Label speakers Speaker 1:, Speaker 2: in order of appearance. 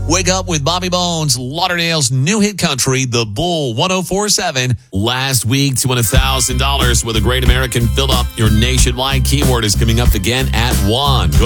Speaker 1: Wake up with Bobby Bones, Lauderdale's new hit country, The Bull 104.7. Last week to win $1,000 with a Great American Fill Up. Your nationwide keyword is coming up again at 1. Good